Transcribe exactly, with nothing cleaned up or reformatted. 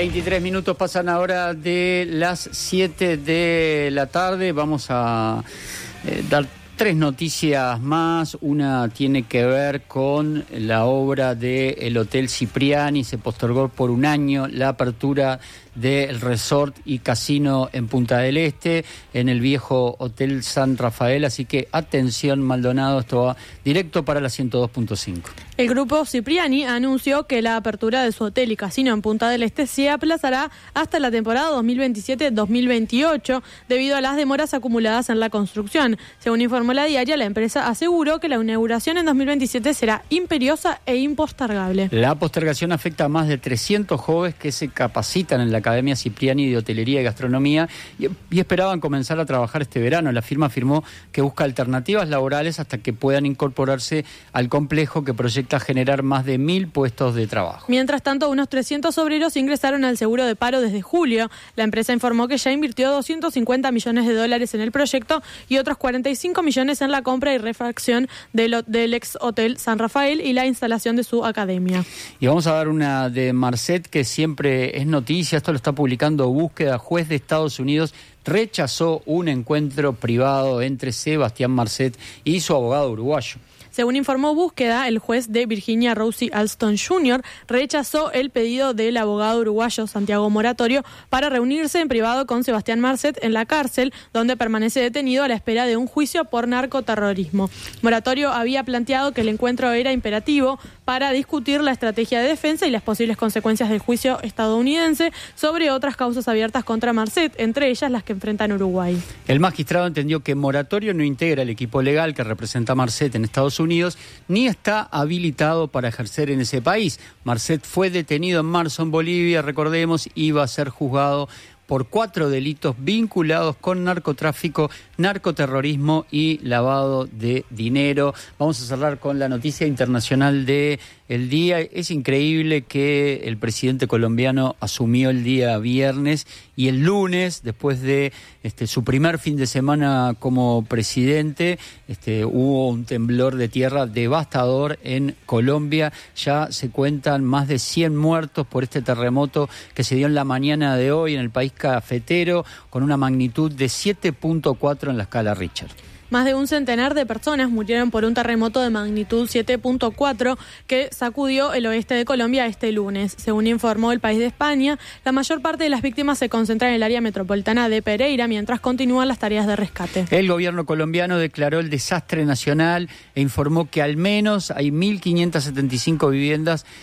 veintitrés minutos pasan ahora de las siete de la tarde. Vamos a eh, dar tres noticias más. Una tiene que ver con la obra del Hotel Cipriani. Se postergó por un año la apertura del resort y casino en Punta del Este, en el viejo Hotel San Rafael. Así que atención, Maldonado, esto va directo para la ciento dos punto cinco. El grupo Cipriani anunció que la apertura de su hotel y casino en Punta del Este se aplazará hasta la temporada dos mil veintisiete dos mil veintiocho debido a las demoras acumuladas en la construcción. Según informó la diaria, la empresa aseguró que la inauguración en dos mil veintisiete será imperiosa e impostergable. La postergación afecta a más de trescientos jóvenes que se capacitan en la Academia Cipriani de Hotelería y Gastronomía y, y esperaban comenzar a trabajar este verano. La firma afirmó que busca alternativas laborales hasta que puedan incorporarse al complejo que proyecta generar más de mil puestos de trabajo. Mientras tanto, unos trescientos obreros ingresaron al seguro de paro desde julio. La empresa informó que ya invirtió doscientos cincuenta millones de dólares en el proyecto y otros cuarenta y cinco millones en la compra y refacción del, del ex Hotel San Rafael y la instalación de su academia. Y vamos a dar una de Marcet que siempre es noticia. Esto lo está publicando Búsqueda. Juez de Estados Unidos rechazó un encuentro privado entre Sebastián Marcet y su abogado uruguayo. Según informó Búsqueda, el juez de Virginia Rosie Alston junior rechazó el pedido del abogado uruguayo Santiago Moratorio para reunirse en privado con Sebastián Marcet en la cárcel, donde permanece detenido a la espera de un juicio por narcoterrorismo. Moratorio había planteado que el encuentro era imperativo para discutir la estrategia de defensa y las posibles consecuencias del juicio estadounidense sobre otras causas abiertas contra Marcet, entre ellas las que enfrentan Uruguay. El magistrado entendió que Moratorio no integra el equipo legal que representa a Marcet en Estados Unidos Unidos, ni está habilitado para ejercer en ese país. Marcet fue detenido en marzo en Bolivia, recordemos, iba a ser juzgado por cuatro delitos vinculados con narcotráfico, narcoterrorismo y lavado de dinero. Vamos a cerrar con la noticia internacional de el día. Es increíble que el presidente colombiano asumió el día viernes y el lunes, después de este, su primer fin de semana como presidente, este, hubo un temblor de tierra devastador en Colombia. Ya se cuentan más de cien muertos por este terremoto que se dio en la mañana de hoy en el país cafetero, con una magnitud de siete punto cuatro en la escala Richter. Más de un centenar de personas murieron por un terremoto de magnitud siete punto cuatro que sacudió el oeste de Colombia este lunes. Según informó El País de España, la mayor parte de las víctimas se concentra en el área metropolitana de Pereira, mientras continúan las tareas de rescate. El gobierno colombiano declaró el desastre nacional e informó que al menos hay mil quinientas setenta y cinco viviendas